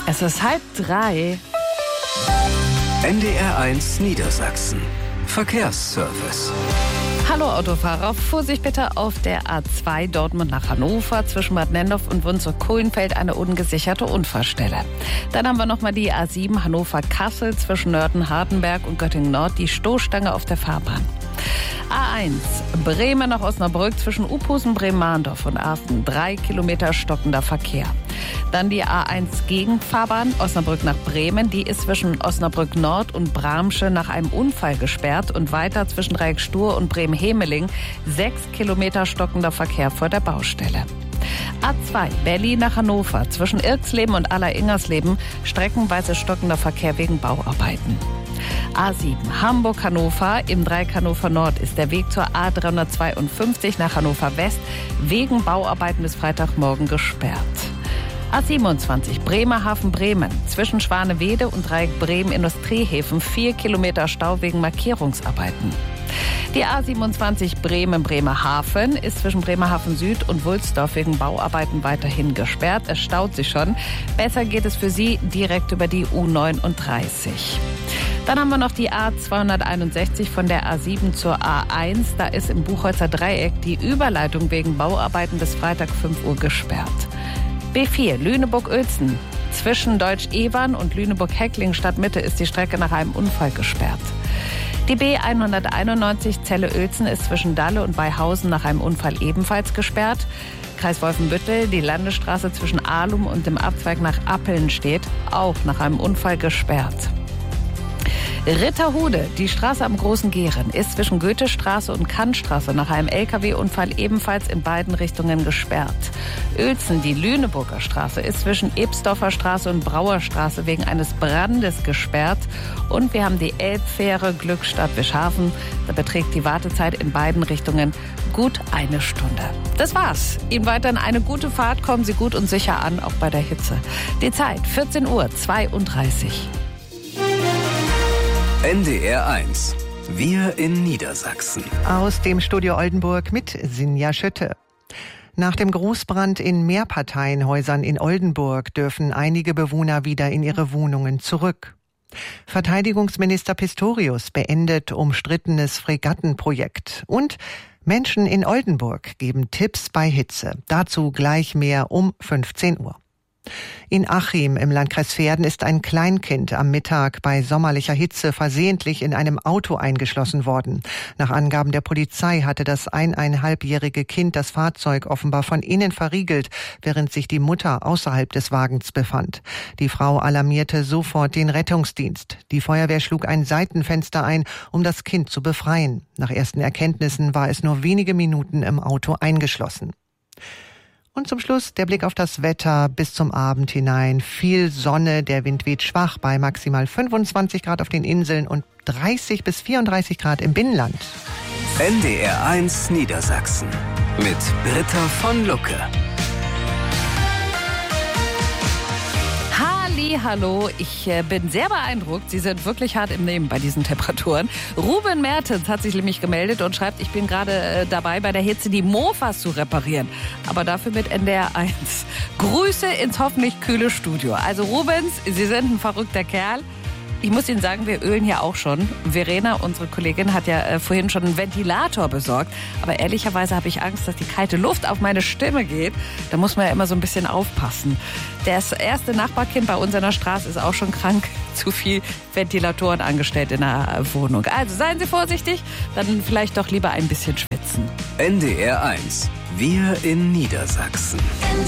Es ist 2:30. NDR1 Niedersachsen. Verkehrsservice. Hallo Autofahrer, Vorsicht bitte auf der A2 Dortmund nach Hannover zwischen Bad Nennendorf und Wunzow-Kohlenfeld eine ungesicherte Unfallstelle. Dann haben wir nochmal die A7 Hannover-Kassel zwischen Nörten-Hardenberg und Göttingen-Nord, die Stoßstange auf der Fahrbahn. A1 Bremen nach Osnabrück zwischen Uphusen, Bremen-Mahndorf und Asten 3 Kilometer stockender Verkehr. Dann die A1 Gegenfahrbahn Osnabrück nach Bremen, die ist zwischen Osnabrück Nord und Bramsche nach einem Unfall gesperrt und weiter zwischen Dreieckstuhr und Bremen-Hemeling 6 Kilometer stockender Verkehr vor der Baustelle. A2 Berlin nach Hannover zwischen Irxleben und Aller-Ingersleben streckenweise stockender Verkehr wegen Bauarbeiten. A7 Hamburg-Hannover im Dreieck Hannover Nord ist der Weg zur A352 nach Hannover West wegen Bauarbeiten bis Freitagmorgen gesperrt. A27 Bremerhaven-Bremen zwischen Schwanewede und Dreieck Bremen-Industriehäfen 4 Kilometer Stau wegen Markierungsarbeiten. Die A27 Bremen-Bremerhaven ist zwischen Bremerhaven Süd und Wulsdorf wegen Bauarbeiten weiterhin gesperrt. Es staut sich schon. Besser geht es für Sie direkt über die U39. Dann haben wir noch die A261 von der A7 zur A1. Da ist im Buchholzer Dreieck die Überleitung wegen Bauarbeiten bis Freitag 5 Uhr gesperrt. B4 Lüneburg-Uelzen. Zwischen Deutsch-Evern und Lüneburg-Heckling Stadtmitte ist die Strecke nach einem Unfall gesperrt. Die B191 Celle-Uelzen ist zwischen Dalle und Beihausen nach einem Unfall ebenfalls gesperrt. Kreis Wolfenbüttel, die Landesstraße zwischen Ahlum und dem Abzweig nach Appeln steht auch nach einem Unfall gesperrt. Ritterhude, die Straße am Großen Gehren, ist zwischen Goethestraße und Kantstraße nach einem LKW-Unfall ebenfalls in beiden Richtungen gesperrt. Uelzen, die Lüneburger Straße, ist zwischen Ebsdorfer Straße und Brauerstraße wegen eines Brandes gesperrt. Und wir haben die Elbfähre Glückstadt-Wischhafen. Da beträgt die Wartezeit in beiden Richtungen gut 1 Stunde. Das war's. Ihnen weiterhin eine gute Fahrt. Kommen Sie gut und sicher an, auch bei der Hitze. Die Zeit 14:32 Uhr. NDR1. Wir in Niedersachsen. Aus dem Studio Oldenburg mit Sinja Schütte. Nach dem Großbrand in Mehrparteienhäusern in Oldenburg dürfen einige Bewohner wieder in ihre Wohnungen zurück. Verteidigungsminister Pistorius beendet umstrittenes Fregattenprojekt. Und Menschen in Oldenburg geben Tipps bei Hitze. Dazu gleich mehr um 15 Uhr. In Achim im Landkreis Verden ist ein Kleinkind am Mittag bei sommerlicher Hitze versehentlich in einem Auto eingeschlossen worden. Nach Angaben der Polizei hatte das 1,5-jährige Kind das Fahrzeug offenbar von innen verriegelt, während sich die Mutter außerhalb des Wagens befand. Die Frau alarmierte sofort den Rettungsdienst. Die Feuerwehr schlug ein Seitenfenster ein, um das Kind zu befreien. Nach ersten Erkenntnissen war es nur wenige Minuten im Auto eingeschlossen. Und zum Schluss der Blick auf das Wetter bis zum Abend hinein. Viel Sonne, der Wind weht schwach bei maximal 25 Grad auf den Inseln und 30 bis 34 Grad im Binnenland. NDR1 Niedersachsen mit Britta von Lucke. Hallo, ich bin sehr beeindruckt. Sie sind wirklich hart im Nehmen bei diesen Temperaturen. Ruben Mertens hat sich nämlich gemeldet und schreibt, ich bin gerade dabei, bei der Hitze die Mofas zu reparieren. Aber dafür mit NDR1. Grüße ins hoffentlich kühle Studio. Also Rubens, Sie sind ein verrückter Kerl. Ich muss Ihnen sagen, wir ölen hier auch schon. Verena, unsere Kollegin, hat ja vorhin schon einen Ventilator besorgt. Aber ehrlicherweise habe ich Angst, dass die kalte Luft auf meine Stimme geht. Da muss man ja immer so ein bisschen aufpassen. Das erste Nachbarkind bei uns in der Straße ist auch schon krank. Zu viel Ventilatoren angestellt in der Wohnung. Also seien Sie vorsichtig, dann vielleicht doch lieber ein bisschen schwitzen. NDR1. Wir in Niedersachsen.